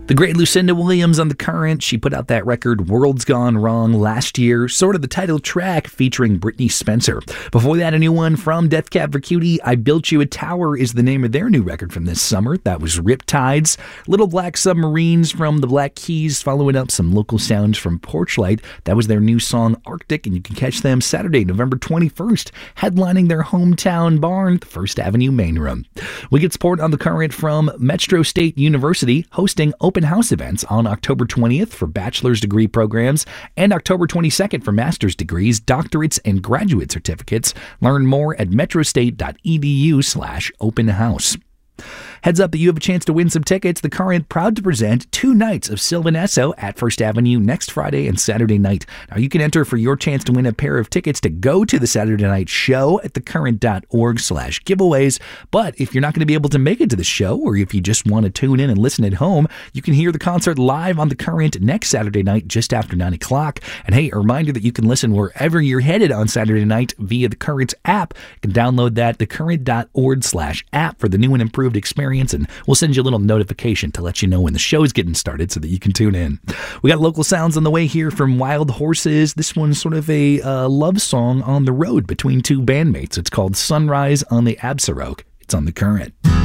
The great Lucinda Williams on The Current. She put out that record World's Gone Wrong last year, sort of the title track featuring Brittany Spencer. Before that, a new one from Death Cab for Cutie. I Built You a Tower is the name of their new record from this summer. That was Riptides. Little Black Submarines from the Black Keys, following up some local sounds from Porchlight. That was their new song Arctic, and you can catch them Saturday, November 21st, headlining their hometown barn, the First Avenue Main Room. We get support on The Current from Metro State University, hosting open house events on October 20th for bachelor's degree programs and October 22nd for master's degrees, doctorates, and graduate certificates. Learn more at metrostate.edu/open house. Heads up that you have a chance to win some tickets. The Current proud to present 2 nights of Sylvan Esso at First Avenue next Friday and Saturday night. Now you can enter for your chance to win a pair of tickets to go to the Saturday night show at thecurrent.org/giveaways. But if you're not going to be able to make it to the show, or if you just want to tune in and listen at home, you can hear the concert live on The Current next Saturday night just after 9 o'clock. And hey, a reminder that you can listen wherever you're headed on Saturday night via the Current's app. You can download that, thecurrent.org/app, for the new and improved experience, and we'll send you a little notification to let you know when the show's getting started so that you can tune in. We got local sounds on the way here from Wild Horses. This one's sort of a love song on the road between two bandmates. It's called Sunrise on the Absaroke. It's on The Current.